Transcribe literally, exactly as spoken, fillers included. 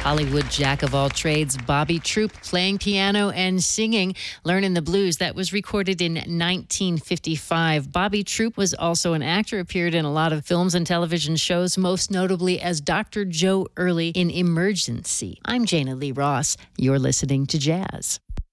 Hollywood jack of all trades, Bobby Troup, playing piano and singing Learnin' the Blues. That was recorded in nineteen fifty-five. Bobby Troup was also an actor, appeared in a lot of films and television shows, most notably as Doctor Joe Early in Emergency. I'm Jana Lee Ross. You're listening to Jazz.